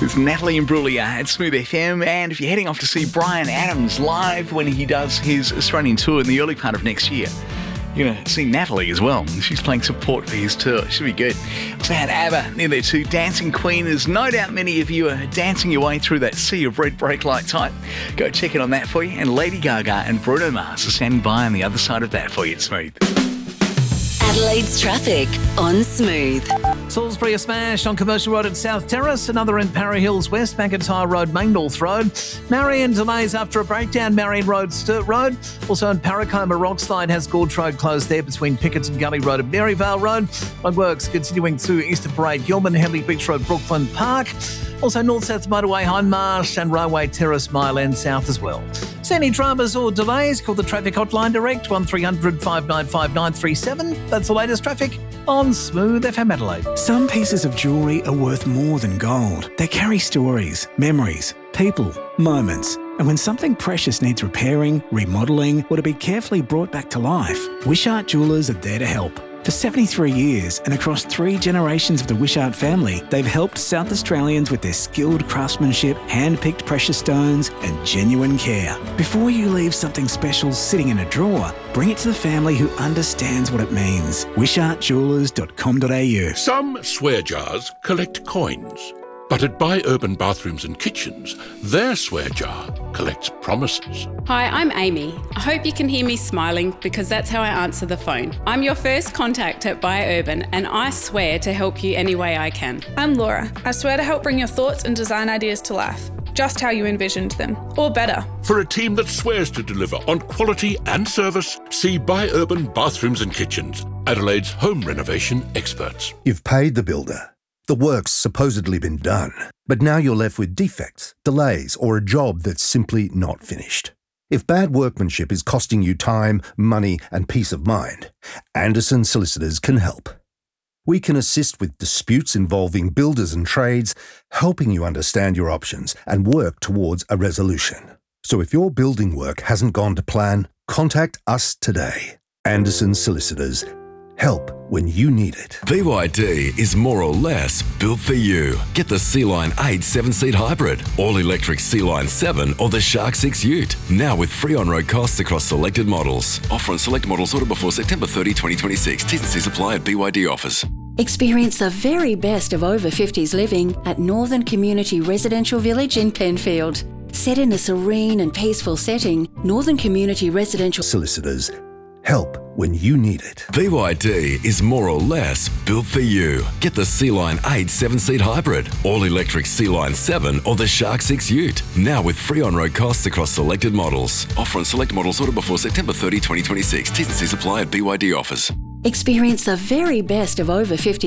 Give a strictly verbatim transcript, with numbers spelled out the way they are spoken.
with Natalie Imbruglia at Smooth F M. And if you're heading off to see Bryan Adams live when he does his Australian tour in the early part of next year, you're going to see Natalie as well. She's playing support for his tour. Should be good. Also had ABBA near there too. Dancing Queen. There's no doubt many of you are dancing your way through that sea of red brake light type. Go check it on that for you. And Lady Gaga and Bruno Mars are standing by on the other side of that for you. It's Smooth. Adelaide's traffic on Smooth. Salisbury a smash on Commercial Road at South Terrace, another in Parry Hills West, McIntyre Road, Maindorf Road. Marion delays after a breakdown, Marion Road, Sturt Road. Also in Parracombe, a rock slide has Gorge Road closed there between Pickett's Gully Road and Maryvale Road. Road works continuing through Easter Parade, Gilman, Henley Beach Road, Brooklyn Park. Also North-South Motorway, Hindmarsh and Railway Terrace, Mile End South as well. See any dramas or delays? Call the traffic hotline direct, one three hundred five nine five nine three seven. That's the latest traffic on Smooth F M Adelaide. Some pieces of jewellery are worth more than gold. They carry stories, memories, people, moments. And when something precious needs repairing, remodelling, or to be carefully brought back to life, Wishart Jewellers are there to help. For seventy-three years and across three generations of the Wishart family, they've helped South Australians with their skilled craftsmanship, hand-picked precious stones and genuine care. Before you leave something special sitting in a drawer, bring it to the family who understands what it means. wishart jewellers dot com dot a u. Some swear jars collect coins, but at Buy Urban Bathrooms and Kitchens, their swear jar collects promises. Hi, I'm Amy. I hope you can hear me smiling because that's how I answer the phone. I'm your first contact at Buy Urban and I swear to help you any way I can. I'm Laura. I swear to help bring your thoughts and design ideas to life, just how you envisioned them, or better. For a team that swears to deliver on quality and service, see Buy Urban Bathrooms and Kitchens, Adelaide's home renovation experts. You've paid the builder. The work's supposedly been done, but now you're left with defects, delays, or a job that's simply not finished. If bad workmanship is costing you time, money, and peace of mind, Anderson Solicitors can help. We can assist with disputes involving builders and trades, helping you understand your options and work towards a resolution. So if your building work hasn't gone to plan, contact us today. Anderson Solicitors. Help when you need it. B Y D is more or less built for you. Get the Sea-Line eight seven-seat hybrid, all-electric Sea-Line seven or the Shark six Ute. Now with free on-road costs across selected models. Offer on select models ordered before September thirtieth, twenty twenty-six. T's and C's apply at B Y D offers. Experience the very best of over fifties living at Northern Community Residential Village in Penfield. Set in a serene and peaceful setting, Northern Community Residential Solicitors. Help when you need it. B Y D is more or less built for you. Get the Sea-Line eight seven-seat hybrid, all-electric Sea-Line seven or the Shark six Ute. Now with free on-road costs across selected models. Offer on select models ordered before September thirtieth, twenty twenty-six. T's and C's apply at B Y D offers. Experience the very best of over fifties